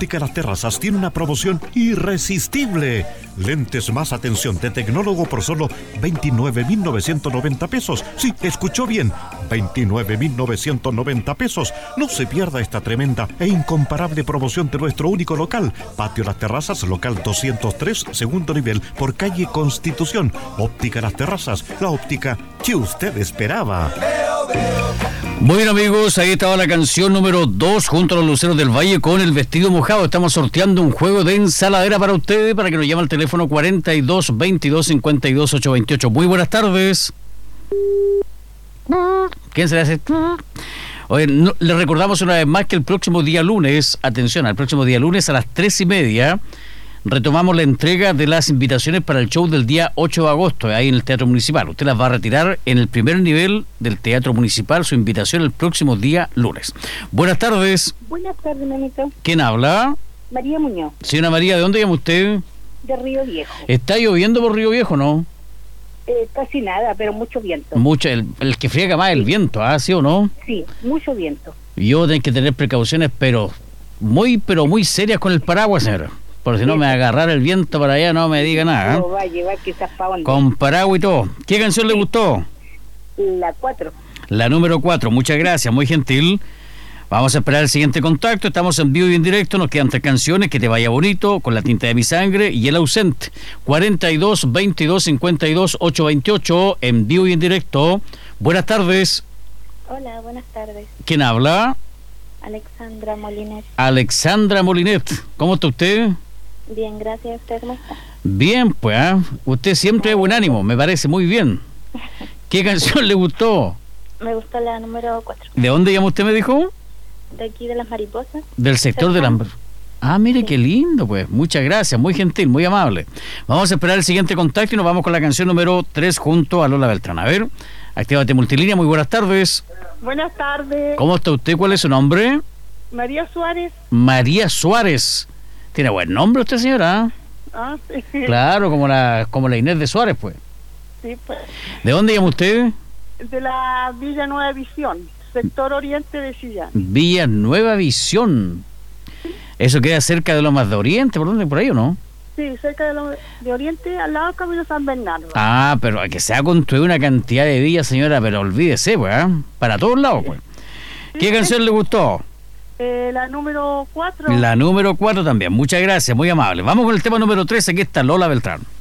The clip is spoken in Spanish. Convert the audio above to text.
Óptica Las Terrazas tiene una promoción irresistible. Lentes más atención de tecnólogo por solo 29.990 pesos. Sí, escuchó bien, 29.990 pesos. No se pierda esta tremenda e incomparable promoción de nuestro único local. Patio Las Terrazas, local 203, segundo nivel, por calle Constitución. Óptica Las Terrazas, la óptica que usted esperaba. Bueno, amigos, ahí estaba la canción número 2 junto a los Luceros del Valle con El Vestido Mojado. Estamos sorteando un juego de ensaladera para ustedes, para que nos llame al teléfono 42 22 52 828. Muy buenas tardes. ¿Quién se le hace? Oye, le recordamos una vez más que el próximo día lunes, atención, al próximo día lunes a las 3:30, retomamos la entrega de las invitaciones para el show del día 8 de agosto, ahí en el Teatro Municipal. Usted las va a retirar en el primer nivel del Teatro Municipal, su invitación el próximo día lunes. Buenas tardes. Buenas tardes, Memito. ¿Quién habla? María Muñoz. Señora María, ¿de dónde llama usted? De Río Viejo. ¿Está lloviendo por Río Viejo, no? Casi nada, pero mucho viento. Mucho, el que friega más el viento, ¿sí o no? Sí, mucho viento. Yo tengo que tener precauciones, pero muy serias con el paraguas, señora. Por si no me agarrara el viento para allá, no me diga nada. Lo va a llevar quizás para donde. Con paraguas y todo. ¿Qué canción le gustó? La 4. La número 4. Muchas gracias, muy gentil. Vamos a esperar el siguiente contacto. Estamos en vivo y en directo. Nos quedan 3 canciones. Que te vaya bonito, Con la tinta de mi sangre y El ausente. 42 22 52 828 en vivo y en directo. Buenas tardes. Hola, buenas tardes. ¿Quién habla? Alexandra Molinet. Alexandra Molinet. ¿Cómo está usted? Bien, gracias. ¿Usted cómo está? Bien, pues, usted siempre de buen ánimo, me parece muy bien. ¿Qué canción le gustó? Me gustó la número 4. ¿De dónde llama usted, me dijo? De aquí de las mariposas. Del sector de las... mire, sí. Qué lindo, pues. Muchas gracias, muy gentil, muy amable. Vamos a esperar el siguiente contacto y nos vamos con la canción número 3 junto a Lola Beltrán. A ver, actívate multilínea, muy buenas tardes. Buenas tardes. ¿Cómo está usted? ¿Cuál es su nombre? María Suárez. María Suárez. Tiene buen nombre usted, señora. Sí. Claro, como la Inés de Suárez, pues. Sí, pues. ¿De dónde llama usted? De la Villa Nueva Visión, sector oriente de Chillán. Villa Nueva Visión. Eso queda cerca de Lomas de Oriente, ¿por dónde? ¿Por ahí o no? Sí, cerca de Oriente, al lado del Camino San Bernardo. Pero que se ha construido una cantidad de villas, señora, pero olvídese, pues, para todos lados, pues. ¿Qué canción le gustó? La número 4. La número 4 también, muchas gracias, muy amable. Vamos con el tema número 3, aquí está Lola Beltrán.